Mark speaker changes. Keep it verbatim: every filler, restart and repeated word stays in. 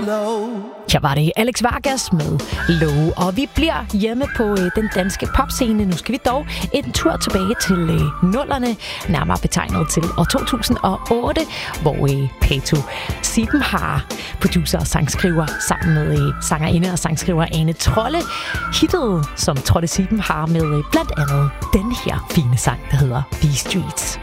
Speaker 1: low.
Speaker 2: Her var det Alex Vargas med Low, og vi bliver hjemme på øh, den danske popscene. Nu skal vi dog en tur tilbage til øh, nullerne, nærmere betegnet til år to tusind og otte, hvor øh, Pato Siebenhaar, producer og sangskriver, sammen med øh, sangerinde og sangskriver Ane Trolle, hittede som Trolle Siebenhaar med øh, blandt andet den her fine sang, der hedder These Streets.